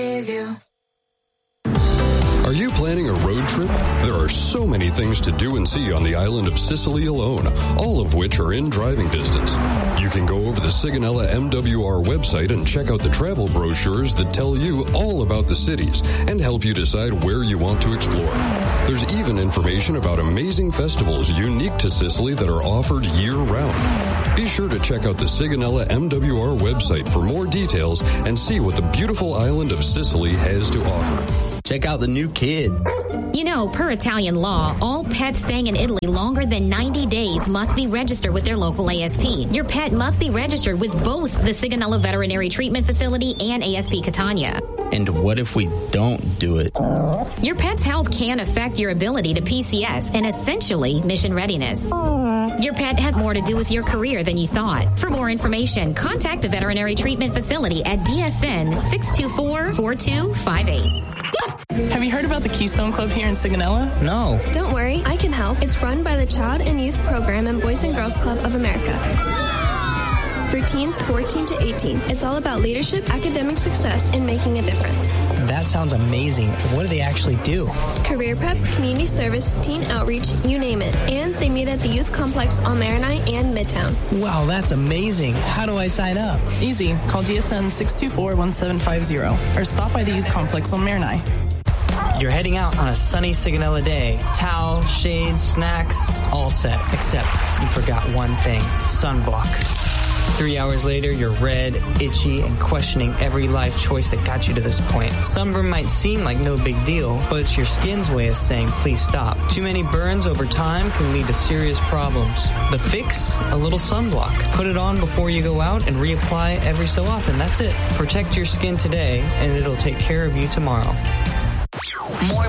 Are you planning a road trip? There are so many things to do and see on the island of Sicily alone, all of which are in driving distance. You can go over the Sigonella MWR website and check out the travel brochures that tell you all about the cities and help you decide where you want to explore. There's even information about amazing festivals unique to Sicily that are offered year-round. Be sure to check out the Sigonella MWR website for more details and see what the beautiful island of Sicily has to offer. Check out the new kid. You know, per Italian law, all pets staying in Italy longer than 90 days must be registered with their local ASP. Your pet must be registered with both the Sigonella Veterinary Treatment Facility and ASP Catania. And what if we don't do it? Your pet's health can affect your ability to PCS and essentially mission readiness. Your pet has more to do with your career than you thought. For more information, contact the Veterinary Treatment Facility at DSN 624-4258. Have you heard about the Keystone Club here in Sigonella? No. Don't worry, I can help. It's run by the Child and Youth Program and Boys and Girls Club of America. For teens 14 to 18, it's all about leadership, academic success, and making a difference. That sounds amazing. What do they actually do? Career prep, community service, teen outreach, you name it. And they meet at the Youth Complex on Maronite and Midtown. Wow, that's amazing. How do I sign up? Easy. Call DSN 624-1750 or stop by the Youth Complex on Maronite. You're heading out on a sunny Sigonella day. Towel, shades, snacks, all set. Except you forgot one thing, sunblock. 3 hours later, you're red, itchy, and questioning every life choice that got you to this point. Sunburn might seem like no big deal, but it's your skin's way of saying, please stop. Too many burns over time can lead to serious problems. The fix? A little sunblock. Put it on before you go out and reapply every so often. That's it. Protect your skin today, and it'll take care of you tomorrow. More